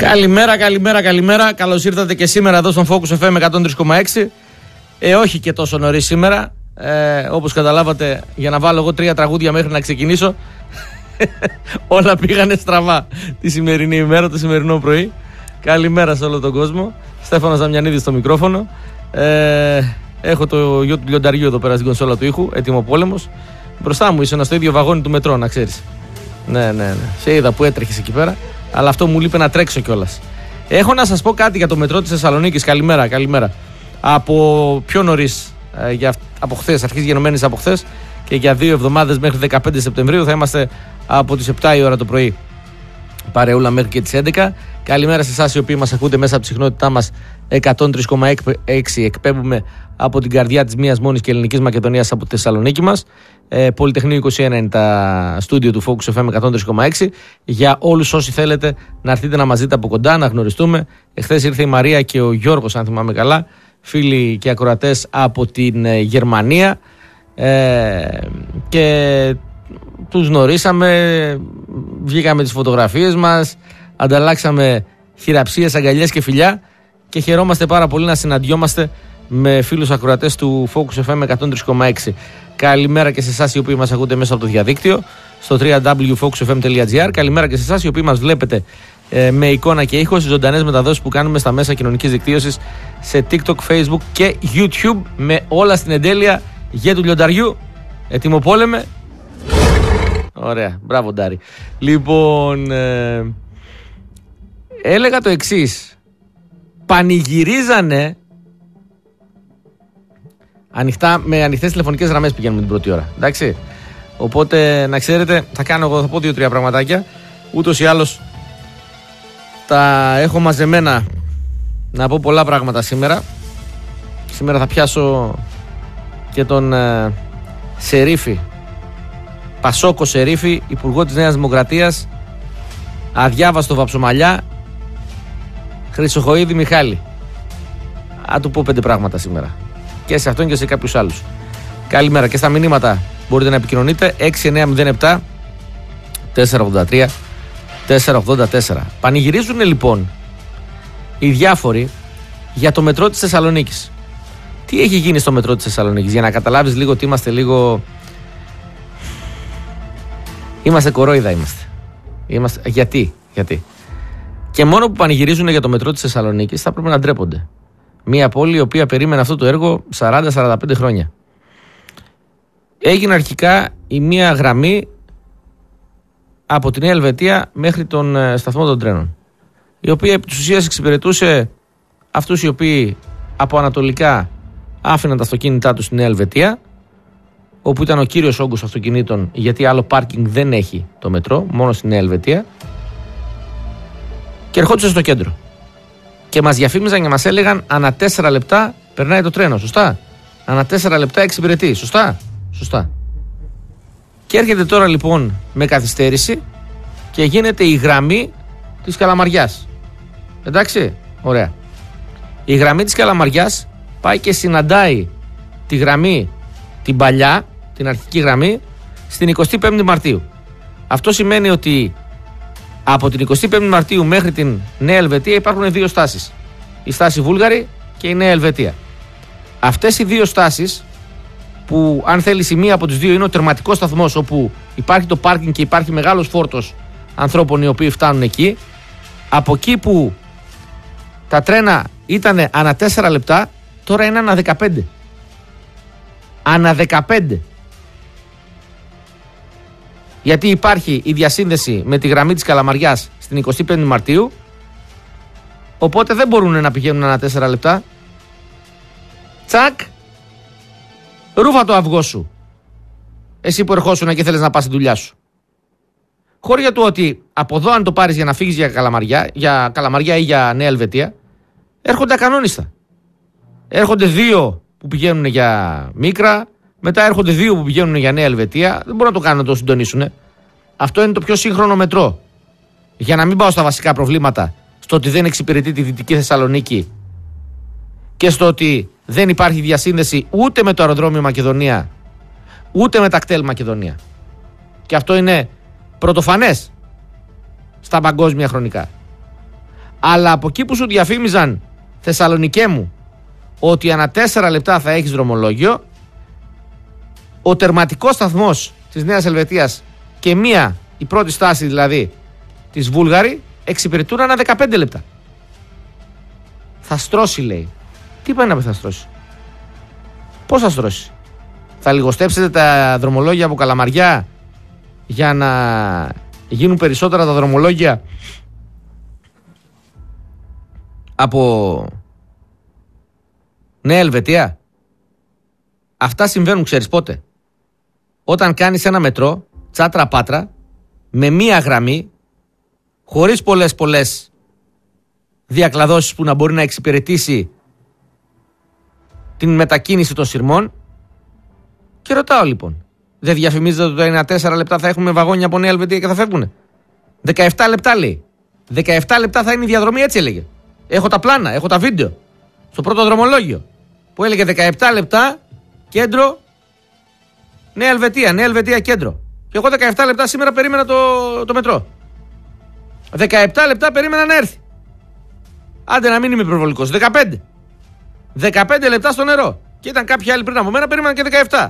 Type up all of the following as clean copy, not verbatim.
Καλημέρα. Καλώς ήρθατε και σήμερα εδώ στον Focus FM 103,6. Όχι και τόσο νωρίς σήμερα. Όπως καταλάβατε, για να βάλω εγώ 3 τραγούδια μέχρι να ξεκινήσω, όλα πήγανε στραβά τη σημερινή ημέρα, το σημερινό πρωί. Καλημέρα σε όλο τον κόσμο. Στέφανος Δαμιανίδης στο μικρόφωνο. Έχω το γιο του Λιονταριού εδώ πέρα στην κονσόλα του ήχου, έτοιμο πόλεμος. Μπροστά μου ήσουν στο ίδιο βαγόνι του μετρό, να ξέρεις. Ναι. Σε είδα που έτρεχες εκεί πέρα, αλλά αυτό μου λείπει να τρέξω κιόλας. Έχω να σας πω κάτι για το μετρό της Θεσσαλονίκης. Καλημέρα. Από πιο νωρίς, από χθες, αρχής γενομένης από χθες, και για 2 εβδομάδες μέχρι 15 Σεπτεμβρίου θα είμαστε από τις 7 η ώρα το πρωί παρεούλα μέχρι και τις 11. Καλημέρα σε εσάς οι οποίοι μας ακούτε μέσα από τη συχνότητά μας 103,6. Εκπέμπουμε από την καρδιά της μίας μόνης και ελληνικής Μακεδονίας, από τη Θεσσαλονίκη μας. Πολυτεχνείο 21 είναι τα στούντιο του Focus FM 103,6. Για όλους όσοι θέλετε να έρθετε να μας δείτε από κοντά, να γνωριστούμε. Εχθές ήρθε η Μαρία και ο Γιώργος, αν θυμάμαι καλά, φίλοι και ακροατές από την Γερμανία, και τους γνωρίσαμε, βγήκαμε τις φωτογραφίες μας, ανταλλάξαμε χειραψίες, αγκαλιές και φιλιά, και χαιρόμαστε πάρα πολύ να συναντιόμαστε με φίλους ακροατές του Focus FM 103,6. Καλημέρα και σε εσάς οι οποίοι μας ακούτε μέσα από το διαδίκτυο στο www.focusfm.gr. Καλημέρα και σε εσάς οι οποίοι μας βλέπετε με εικόνα και ήχο στις ζωντανές μεταδόσεις που κάνουμε στα μέσα κοινωνικής δικτύωσης σε TikTok, Facebook και YouTube, με όλα στην εντέλεια. Γε του Λιονταριού, έτοιμο πόλεμε. Ωραία, μπράβο Ντάρη. Λοιπόν, έλεγα το εξής. Πανηγυρίζανε με ανοιχτές τηλεφωνικές γραμμές, πηγαίνουμε την πρώτη ώρα. Εντάξει. Οπότε να ξέρετε, θα πω 2-3 πραγματάκια. Ούτως ή άλλως τα έχω μαζεμένα να πω πολλά πράγματα σήμερα. Σήμερα θα πιάσω και τον Σερίφη, Πασόκο Σερίφη, υπουργό της Νέας Δημοκρατίας, αδιάβαστο Βαψομαλιά, Χρυσοχοΐδη Μιχάλη. Θα του πω 5 πράγματα σήμερα. Και σε αυτόν και σε κάποιους άλλους. Καλημέρα, και στα μηνύματα μπορείτε να επικοινωνείτε 6907 483 484. Πανηγυρίζουν λοιπόν οι διάφοροι για το μετρό της Θεσσαλονίκης. Τι έχει γίνει στο μετρό της Θεσσαλονίκης, για να καταλάβεις λίγο ότι είμαστε λίγο... Είμαστε κορόιδα, είμαστε. Γιατί. Και μόνο που πανηγυρίζουν για το μετρό της Θεσσαλονίκης θα πρέπει να ντρέπονται. Μια πόλη η οποία περίμενε αυτό το έργο 40-45 χρόνια. Έγινε αρχικά η μία γραμμή από τη Νέα Ελβετία μέχρι τον σταθμό των τρένων, η οποία επί της ουσίας εξυπηρετούσε αυτούς οι οποίοι από ανατολικά άφηναν τα αυτοκίνητά τους στη Νέα Ελβετία, όπου ήταν ο κύριος όγκος αυτοκινήτων, γιατί άλλο πάρκινγκ δεν έχει το μετρό, μόνο στη Νέα Ελβετία, και ερχόντουσαν στο κέντρο. Και μας διαφήμιζαν και μας έλεγαν ανά 4 λεπτά περνάει το τρένο, σωστά. Ανά 4 λεπτά εξυπηρετεί, σωστά. Και έρχεται τώρα λοιπόν με καθυστέρηση και γίνεται η γραμμή της Καλαμαριάς. Εντάξει, ωραία. Η γραμμή της Καλαμαριάς πάει και συναντάει τη γραμμή, την παλιά, την αρχική γραμμή, στην 25η Μαρτίου. Αυτό σημαίνει ότι από την 25η Μαρτίου μέχρι την Νέα Ελβετία υπάρχουν 2 στάσεις. Η στάση Βούλγαρη και η Νέα Ελβετία. Αυτές οι 2 στάσεις, που αν θέλεις η μία από τις 2 είναι ο τερματικός σταθμός, όπου υπάρχει το πάρκινγκ και υπάρχει μεγάλος φόρτος ανθρώπων οι οποίοι φτάνουν εκεί, από εκεί που τα τρένα ήταν ανά 4 λεπτά, τώρα είναι ανά 15. Ανά 15. Γιατί υπάρχει η διασύνδεση με τη γραμμή της Καλαμαριάς στην 25η Μαρτίου, οπότε δεν μπορούν να πηγαίνουν ανά 4 λεπτά. Τσακ, ρούφα το αυγό σου, εσύ που ερχόσουν και θέλεις να πας στη δουλειά σου. Χώρια του ότι από εδώ, αν το πάρεις για να φύγεις για Καλαμαριά ή για Νέα Ελβετία, έρχονται ακανόνιστα. Έρχονται 2 που πηγαίνουν για Μίκρα, μετά έρχονται 2 που πηγαίνουν για Νέα Ελβετία. Δεν μπορούν να το κάνουν, να το συντονίσουν. Αυτό είναι το πιο σύγχρονο μετρό. Για να μην πάω στα βασικά προβλήματα, στο ότι δεν εξυπηρετεί τη Δυτική Θεσσαλονίκη και στο ότι δεν υπάρχει διασύνδεση ούτε με το αεροδρόμιο Μακεδονία, ούτε με τα κτέλ Μακεδονία. Και αυτό είναι πρωτοφανές στα παγκόσμια χρονικά. Αλλά από εκεί που σου διαφήμιζαν, Θεσσαλονικέ μου, ότι ανά 4 λεπτά θα έχεις δρομολόγιο, ο τερματικός σταθμός της Νέας Ελβετίας και η πρώτη στάση δηλαδή της Βούλγαρη εξυπηρετούν ανά 15 λεπτά. Θα στρώσει, λέει. Τι πάει να πει θα στρώσει? Πώς θα στρώσει? Θα λιγοστέψετε τα δρομολόγια από Καλαμαριά για να γίνουν περισσότερα τα δρομολόγια από Νέα Ελβετία? Αυτά συμβαίνουν, ξέρεις πότε? Όταν κάνεις ένα μετρό Τσάτρα Πάτρα με μία γραμμή, χωρίς πολλές διακλαδώσεις που να μπορεί να εξυπηρετήσει την μετακίνηση των σειρμών. Και ρωτάω λοιπόν, δεν διαφημίζεται ότι ένα 4 λεπτά θα έχουμε βαγόνια από Νέα Ελβετία και θα φεύγουνε? 17 λεπτά λέει. 17 λεπτά θα είναι η διαδρομή, έτσι έλεγε. Έχω τα πλάνα, έχω τα βίντεο στο πρώτο δρομολόγιο που έλεγε 17 λεπτά κέντρο Νέα Ελβετία, Νέα Ελβετία κέντρο. Και εγώ 17 λεπτά σήμερα περίμενα το μετρό. 17 λεπτά περίμενα να έρθει. Άντε να μην είμαι υπερβολικός. 15 λεπτά στο νερό. Και ήταν κάποιοι άλλοι πριν από μένα, περίμεναν και 17.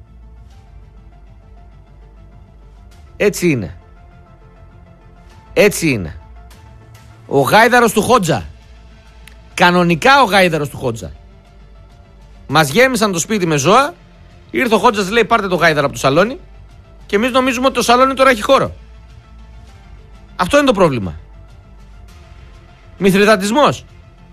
Έτσι είναι. Έτσι είναι. Ο γάιδαρος του Χότζα. Κανονικά ο γάιδαρος του Χότζα. Μας γέμισαν το σπίτι με ζώα. Ήρθε ο Χότζας, λέει πάρτε το γάιδαρο από το σαλόνι. Και εμείς νομίζουμε ότι το σαλόνι τώρα έχει χώρο. Αυτό είναι το πρόβλημα. Μηθριδατισμός.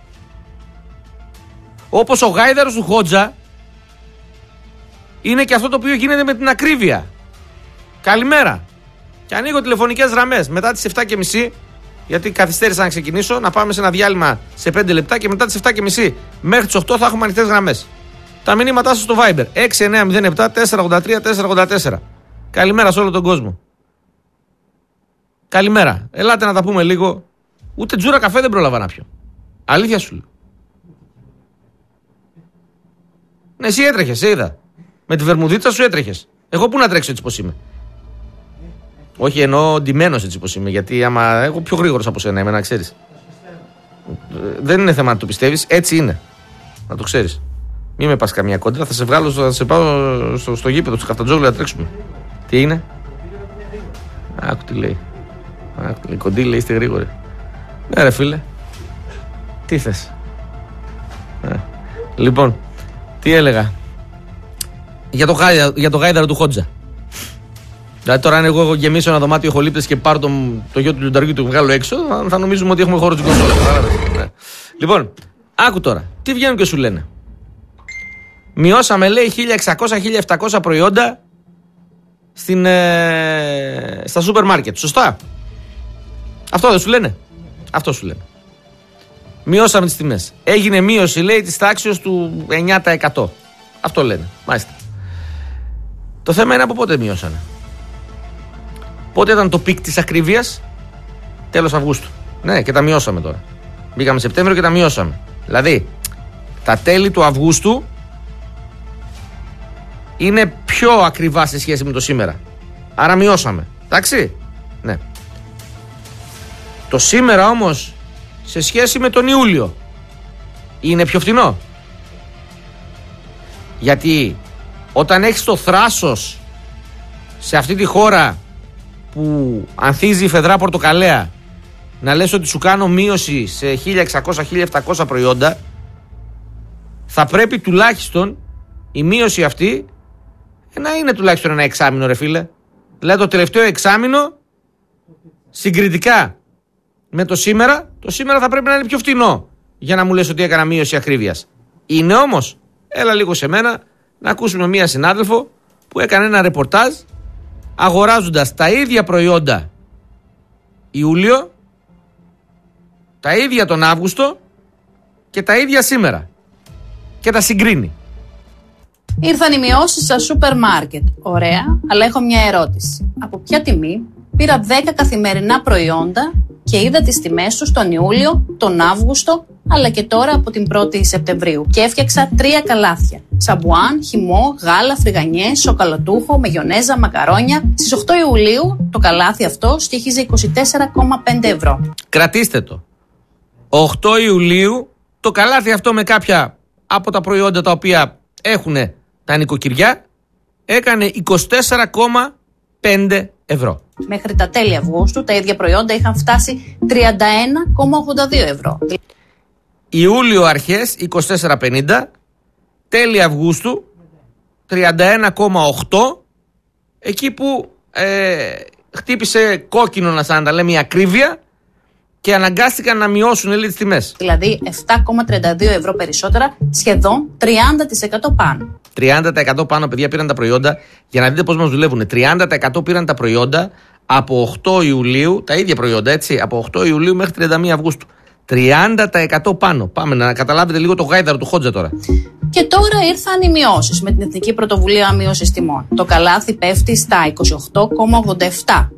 Όπως ο γάιδαρος του Χότζα είναι και αυτό το οποίο γίνεται με την ακρίβεια. Καλημέρα. Και ανοίγω τηλεφωνικές γραμμές μετά τις 7:30, γιατί καθυστέρησα να ξεκινήσω, να πάμε σε ένα διάλειμμα σε 5 λεπτά και μετά τις 7:30 μέχρι τις 8 θα έχουμε ανοιχτές γραμμές. Τα μηνύματά σας στο Viber 6907 483 484. Καλημέρα σε όλο τον κόσμο. Καλημέρα. Ελάτε να τα πούμε λίγο. Ούτε τζούρα καφέ δεν πρόλαβα να πιω. Αλήθεια σου λέω. Ναι, εσύ έτρεχες, σε είδα. Με τη βερμουδίτσα σου έτρεχες. Εγώ πού να τρέξω έτσι πως είμαι? Όχι, εννοώ ντυμένος έτσι πως είμαι. Γιατί άμα εγώ πιο γρήγορος από σένα είμαι, να ξέρεις. Δεν είναι θέμα να το πιστεύεις, έτσι είναι. Να το ξέρεις. Μην με πας καμία κόντρα, θα σε βγάλω, θα σε πάω στο γήπεδο, στο Καφτατζόγλου να τρέξουμε. Τι είναι? Άκου τι λέει. Η κοντή λέει είστε γρήγοροι. Ναι ρε φίλε. Τι θες? Λοιπόν, τι έλεγα? Για το γάιδαρο του Χότζα. Δηλαδή τώρα αν εγώ γεμίσω ένα δωμάτιο ηχολήπτες και πάρω το γιο του λιονταριού του βγάλω έξω, θα νομίζουμε ότι έχουμε χώρο στην κονσόλα. Λοιπόν, άκου τώρα. Τι βγαίνουν και σου λένε? Μειώσαμε, λέει, 1.600-1.700 προϊόντα στα σούπερ μάρκετ. Σωστά? Αυτό δεν σου λένε? Αυτό σου λένε. Μειώσαμε τις τιμές. Έγινε μείωση, λέει, της τάξης του 9%. Αυτό λένε. Μάλιστα. Το θέμα είναι από πότε μειώσανε. Πότε ήταν το πικ της ακρίβειας? Τέλος Αυγούστου. Ναι, και τα μειώσαμε τώρα. Μπήκαμε Σεπτέμβριο και τα μειώσαμε. Δηλαδή, τα τέλη του Αυγούστου είναι πιο ακριβά σε σχέση με το σήμερα. Άρα μειώσαμε. Εντάξει. Ναι. Το σήμερα όμως σε σχέση με τον Ιούλιο είναι πιο φθηνό. Γιατί όταν έχεις το θράσος σε αυτή τη χώρα που ανθίζει η φεδρά πορτοκαλέα να λες ότι σου κάνω μείωση σε 1.600-1.700 προϊόντα, θα πρέπει τουλάχιστον η μείωση αυτή να είναι τουλάχιστον ένα εξάμηνο, ρε φίλε. Δηλαδή το τελευταίο εξάμηνο συγκριτικά με το σήμερα θα πρέπει να είναι πιο φτηνό για να μου λες ότι έκανα μείωση ακρίβειας. Είναι όμως? Έλα λίγο σε μένα να ακούσουμε μία συνάδελφο που έκανε ένα ρεπορτάζ αγοράζοντας τα ίδια προϊόντα Ιούλιο, τα ίδια τον Αύγουστο και τα ίδια σήμερα και τα συγκρίνει. Ήρθαν οι μειώσεις στα σούπερ μάρκετ. Ωραία, αλλά έχω μια ερώτηση. Από ποια τιμή πήρα 10 καθημερινά προϊόντα και είδα τις τιμές τους τον Ιούλιο, τον Αύγουστο, αλλά και τώρα από την 1η Σεπτεμβρίου. Και έφτιαξα 3 καλάθια. Σαμπουάν, χυμό, γάλα, φρυγανιές, σοκολατούχο, μαγιονέζα, μακαρόνια. Στις 8 Ιουλίου το καλάθι αυτό στοίχιζε 24,5 ευρώ. Κρατήστε το. 8 Ιουλίου το καλάθι αυτό με κάποια από τα προϊόντα τα οποία έχουν τα νοικοκυριά έκανε 24,5 ευρώ. Μέχρι τα τέλη Αυγούστου τα ίδια προϊόντα είχαν φτάσει 31,82 ευρώ. Ιούλιο αρχές 24,50, τέλη Αυγούστου 31,8, εκεί που χτύπησε κόκκινο, να σαν τα λέμε, η ακρίβεια και αναγκάστηκαν να μειώσουν τις τιμές. Δηλαδή 7,32 ευρώ περισσότερα, σχεδόν 30% πάνω. 30% πάνω, παιδιά, πήραν τα προϊόντα, για να δείτε πώς μας δουλεύουν. 30% πήραν τα προϊόντα από 8 Ιουλίου, τα ίδια προϊόντα, έτσι, από 8 Ιουλίου μέχρι 31 Αυγούστου. 30% πάνω. Πάμε να καταλάβετε λίγο το γάιδαρο του Χότζα τώρα. Και τώρα ήρθαν οι μειώσεις με την Εθνική Πρωτοβουλία Μείωσης Τιμών. Το καλάθι πέφτει στα 28,87.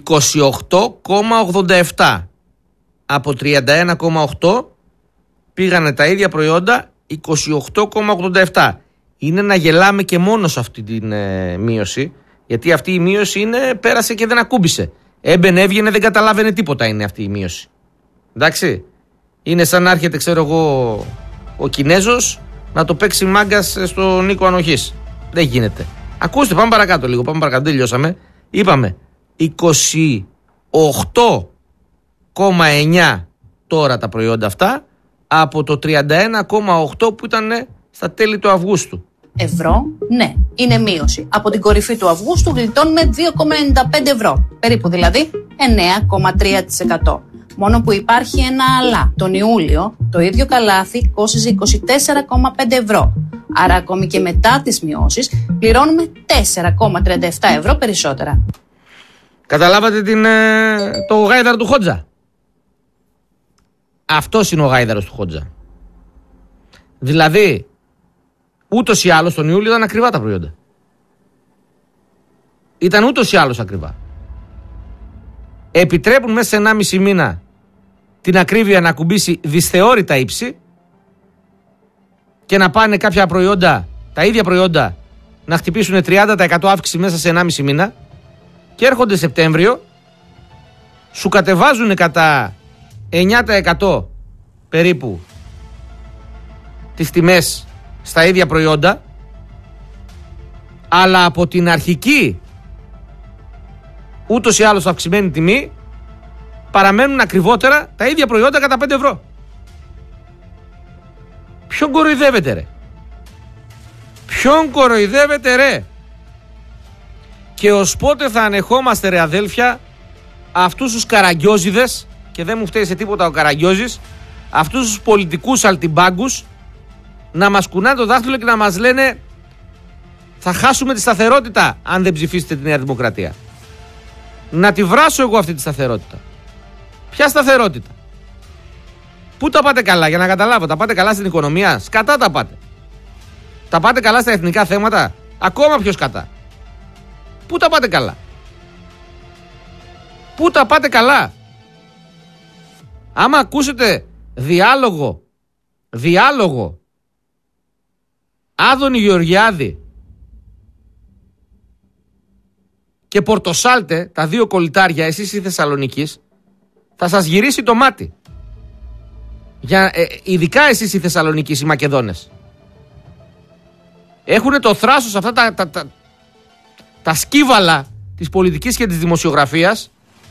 28,87. Από 31,8 πήγανε τα ίδια προϊόντα 28,87. Είναι να γελάμε και μόνο σε αυτή τη μείωση, γιατί αυτή η μείωση πέρασε και δεν ακούμπησε. Έμπαινε, έβγαινε, δεν καταλάβαινε τίποτα είναι αυτή η μείωση. Εντάξει. Είναι σαν να έρχεται, ξέρω εγώ, ο Κινέζος να το παίξει μάγκας στο Νίκο Ανοχής. Δεν γίνεται. Ακούστε, πάμε παρακάτω λίγο. Πάμε παρακάτω, τελειώσαμε. Είπαμε 28,9 τώρα τα προϊόντα αυτά από το 31,8 που ήταν στα τέλη του Αυγούστου. Ευρώ, ναι, είναι μείωση. Από την κορυφή του Αυγούστου γλιτώνουμε 2,95 ευρώ. Περίπου δηλαδή 9,3%. Μόνο που υπάρχει ένα αλλά. Τον Ιούλιο το ίδιο καλάθι κόστιζε 24,5 ευρώ. Άρα ακόμη και μετά τις μειώσεις πληρώνουμε 4,37 ευρώ περισσότερα. Καταλάβατε το γάιδαρο του Χότζα. Αυτός είναι ο γάιδαρος του Χότζα. Δηλαδή, ούτως ή άλλως τον Ιούλιο ήταν ακριβά τα προϊόντα. Ήταν ούτως ή άλλως ακριβά. Επιτρέπουν μέσα σε 1,5 μήνα την ακρίβεια να ακουμπήσει δυσθεώρητα ύψη και να πάνε κάποια προϊόντα, τα ίδια προϊόντα, να χτυπήσουν 30% αύξηση μέσα σε 1,5 μήνα και έρχονται Σεπτέμβριο, σου κατεβάζουν κατά 9% περίπου τις τιμές στα ίδια προϊόντα, αλλά από την αρχική ούτως ή άλλως αυξημένη τιμή παραμένουν ακριβότερα τα ίδια προϊόντα κατά 5 ευρώ. Ποιον κοροϊδεύετε ρε? Ποιον κοροϊδεύετε ρε? Και ως πότε θα ανεχόμαστε ρε αδέλφια αυτούς τους καραγκιόζιδες, και δεν μου φταίει σε τίποτα ο Καραγκιόζης, αυτούς τους πολιτικούς αλτιμπάγκους να μας κουνάνε το δάχτυλο και να μας λένε θα χάσουμε τη σταθερότητα αν δεν ψηφίσετε τη Νέα Δημοκρατία. Να τη βράσω εγώ αυτή τη σταθερότητα. Ποια σταθερότητα? Πού τα πάτε καλά, για να καταλάβω? Τα πάτε καλά στην οικονομία? Σκατά τα πάτε. Τα πάτε καλά στα εθνικά θέματα? Ακόμα πιο σκατά. Πού τα πάτε καλά? Πού τα πάτε καλά? Άμα ακούσετε διάλογο Άδωνη Γεωργιάδη και Πορτοσάλτε, τα δύο κολλητάρια, εσείς οι Θεσσαλονίκης, θα σας γυρίσει το μάτι. Ειδικά εσείς οι Θεσσαλονίκης, οι Μακεδόνες. Έχουν το θράσος αυτά τα σκύβαλα της πολιτικής και της δημοσιογραφίας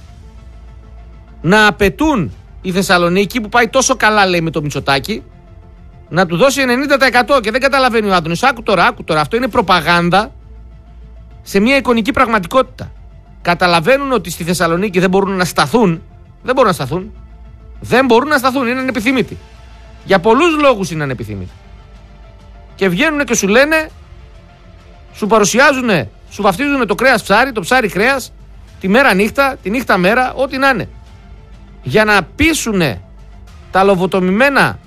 να απαιτούν η Θεσσαλονίκη, που πάει τόσο καλά λέει με το Μητσοτάκη, να του δώσει 90% και δεν καταλαβαίνει ο Άδωνης. Άκου τώρα, αυτό είναι προπαγάνδα σε μια εικονική πραγματικότητα. Καταλαβαίνουν ότι στη Θεσσαλονίκη δεν μπορούν να σταθούν. Δεν μπορούν να σταθούν, είναι ανεπιθύμητοι. Για πολλούς λόγους είναι ανεπιθύμητοι. Και βγαίνουν και σου λένε, σου παρουσιάζουν, σου βαφτίζουν το κρέας ψάρι, το ψάρι κρέας, τη μέρα νύχτα, τη νύχτα μέρα, ό,τι να είναι. Για να πείσουν τα λοβοτομημένα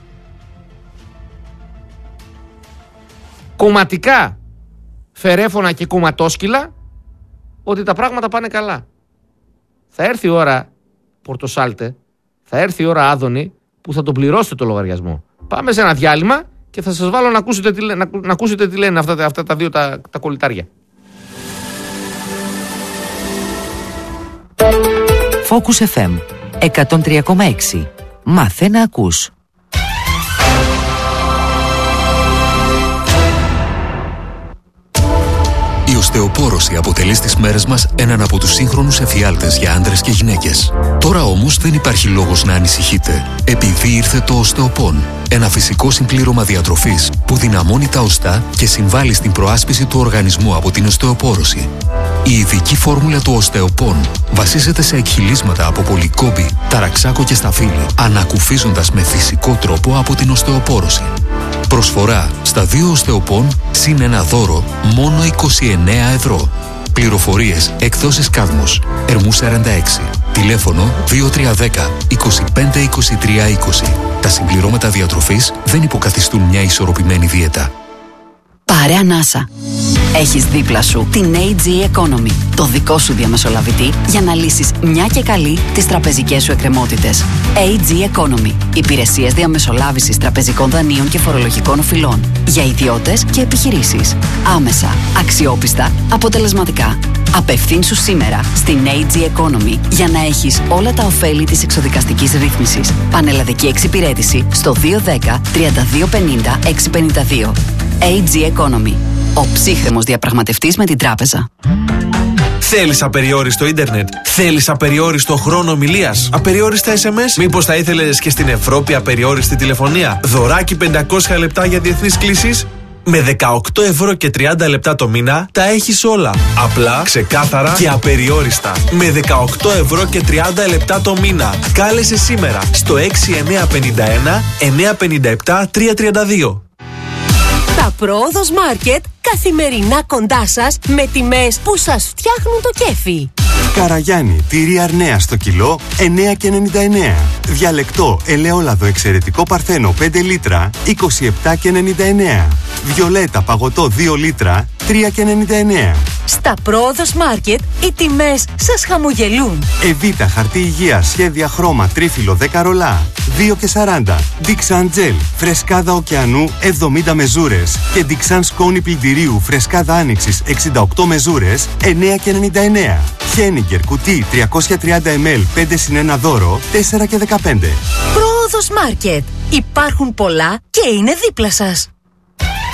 κομματικά φερέφωνα και κομματόσκυλα ότι τα πράγματα πάνε καλά. Θα έρθει η ώρα, Πορτοσάλτε, θα έρθει η ώρα Άδωνη, που θα τον πληρώσετε το λογαριασμό. Πάμε σε ένα διάλειμμα και θα σας βάλω να ακούσετε τι λένε αυτά τα δύο τα κολλητάρια. Focus FM 103,6. Μάθε να ακούς. Η οστεοπόρωση αποτελεί στις μέρες μας έναν από τους σύγχρονους εφιάλτες για άντρες και γυναίκες. Τώρα όμως δεν υπάρχει λόγος να ανησυχείτε, επειδή ήρθε το οστεοπόν. Ένα φυσικό συμπλήρωμα διατροφής που δυναμώνει τα οστά και συμβάλλει στην προάσπιση του οργανισμού από την οστεοπόρωση. Η ειδική φόρμουλα του οστεοπόν βασίζεται σε εκχυλίσματα από πολυκόμπη, ταραξάκο και σταφύλι, ανακουφίζοντας με φυσικό τρόπο από την οστεοπόρωση. Προσφορά στα 2 οστεοπόν συν ένα δώρο μόνο 29 ευρώ. Πληροφορίες εκδόσεις Κάδμος, Ερμού 46. Τηλέφωνο 2310 25 23 20. Τα συμπληρώματα διατροφής δεν υποκαθιστούν μια ισορροπημένη δίαιτα. Πάρε ανάσα. Έχεις δίπλα σου την AG Economy, το δικό σου διαμεσολαβητή για να λύσεις μια και καλή τις τραπεζικές σου εκκρεμότητες. AG Economy. Υπηρεσίες διαμεσολάβησης τραπεζικών δανείων και φορολογικών οφειλών. Για ιδιώτες και επιχειρήσεις. Άμεσα, αξιόπιστα, αποτελεσματικά. Απευθύνσου σήμερα στην AG Economy για να έχεις όλα τα ωφέλη της εξοδικαστικής ρύθμισης. Πανελλαδική εξυπηρέτηση στο 210 3250 652. AG Economy. Ο ψύχρεμος διαπραγματευτής με την τράπεζα. Θέλεις απεριόριστο ίντερνετ? Θέλεις απεριόριστο χρόνο ομιλίας? Απεριόριστα SMS? Μήπως θα ήθελες και στην Ευρώπη απεριόριστη τηλεφωνία? Δωράκι 500 λεπτά για διεθνείς κλήσεις? Με 18 ευρώ και 30 λεπτά το μήνα τα έχεις όλα. Απλά, ξεκάθαρα και απεριόριστα. Με 18 ευρώ και 30 λεπτά το μήνα. Κάλεσε σήμερα στο 6951 957 332. Τα Πρόοδος Μάρκετ καθημερινά κοντά σας με τιμές που σας φτιάχνουν το κέφι. Καραγιάννη, τυρί Αρνέα στο κιλό 9,99. Διαλεκτό ελαιόλαδο εξαιρετικό παρθένο 5 λίτρα 27,99. Βιολέτα παγωτό 2 λίτρα 3,99. Στα Πρόοδος Μάρκετ οι τιμές σας χαμογελούν. Εβίτα χαρτί υγείας σχέδια χρώμα τρίφυλλο 10 ρολά 2,40. Ντίξαν τζελ φρεσκάδα ωκεανού 70 μεζούρες και Ντίξαν σκόνη πλυντηρίου φρεσκάδα άνοιξης 68 μεζούρες 9,99. Χένιγκερ κουτί 330 ml 5+1 δώρο 4,15. Πρόοδος Μάρκετ. Υπάρχουν πολλά και είναι δίπλα σας.